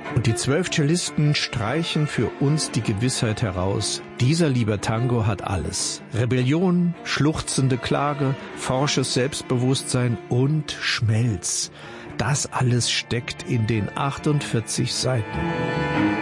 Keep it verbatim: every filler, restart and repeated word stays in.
Und die zwölf Cellisten streichen für uns die Gewissheit heraus, dieser lieber Tango hat alles. Rebellion, schluchzende Klage, forsches Selbstbewusstsein und Schmelz. Das alles steckt in den achtundvierzig Seiten.